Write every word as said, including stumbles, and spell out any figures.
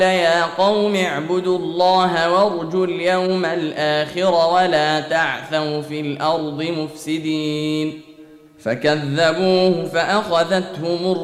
يا قوم اعبدوا الله وارجوا اليوم الآخر ولا تعثوا في الأرض مفسدين فكذبوه فأخذتهم